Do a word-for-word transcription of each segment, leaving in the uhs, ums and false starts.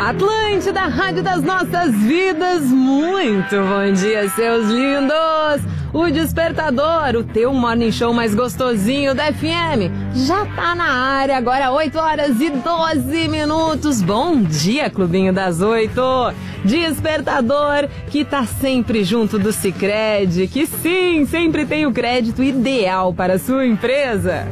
Atlântida, Rádio das Nossas Vidas, muito bom dia, seus lindos! O Despertador, o teu morning show mais gostosinho da F M, já tá na área, agora oito horas e doze minutos. Bom dia, Clubinho das oito! Despertador, que tá sempre junto do Sicredi, que sim, sempre tem o crédito ideal para a sua empresa.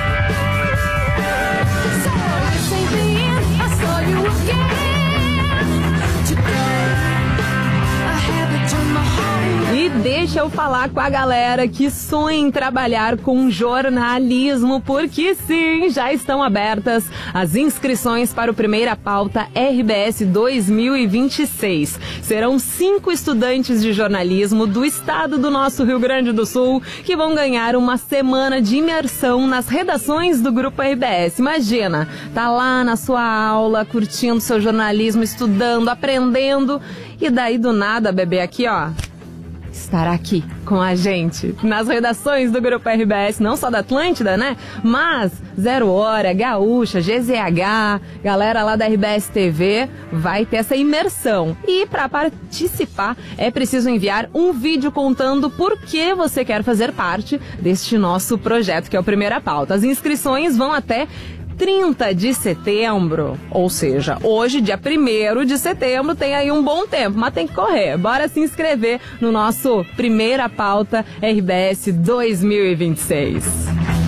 E deixa eu falar com a galera que sonha em trabalhar com jornalismo, porque sim, já estão abertas as inscrições para o Primeira Pauta R B S dois mil e vinte e seis. Serão cinco estudantes de jornalismo do estado do nosso Rio Grande do Sul que vão ganhar uma semana de imersão nas redações do Grupo R B S. Imagina, tá lá na sua aula, curtindo seu jornalismo, estudando, aprendendo, e daí do nada, bebê, aqui ó, estará aqui com a gente nas redações do Grupo R B S, não só da Atlântida, né? Mas Zero Hora, Gaúcha, G Z H, galera lá da R B S T V, vai ter essa imersão. E para participar é preciso enviar um vídeo contando por que você quer fazer parte deste nosso projeto, que é o Primeira Pauta. As inscrições vão até trinta de setembro, ou seja, hoje, dia primeiro de setembro, tem aí um bom tempo, mas tem que correr. Bora se inscrever no nosso Primeira Pauta R B S dois mil e vinte e seis.